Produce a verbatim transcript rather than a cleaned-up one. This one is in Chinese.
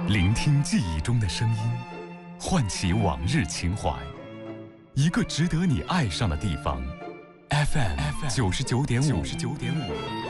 聆听记忆中的声音，唤起往日情怀。一个值得你爱上的地方 ，F M 九十九点五。九十九点五。